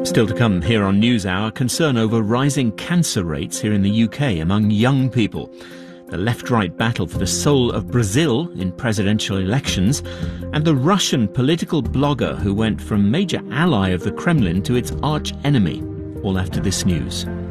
Still to come here on NewsHour, concern over rising cancer rates here in the UK among young people, the left-right battle for the soul of Brazil in presidential elections, and the Russian political blogger who went from major ally of the Kremlin to its arch-enemy. All after this news.